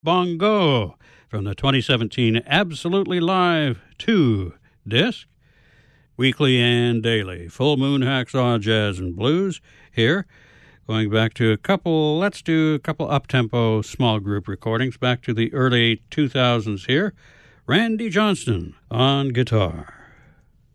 Bongo from the 2017 Absolutely Live 2 disc. Weekly and daily, Full Moon Hacksaw Jazz and Blues here. Going back to let's do a couple up-tempo small group recordings back to the early 2000s here. Randy Johnston on guitar.